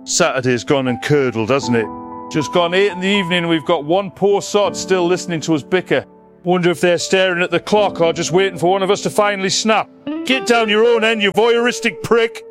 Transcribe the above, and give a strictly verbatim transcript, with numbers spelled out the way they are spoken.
Saturday's gone and curdled, hasn't it? Just gone eight in the evening and we've got one poor sod still listening to us bicker. Wonder if they're staring at the clock or just waiting for one of us to finally snap. Get down your own end, you voyeuristic prick!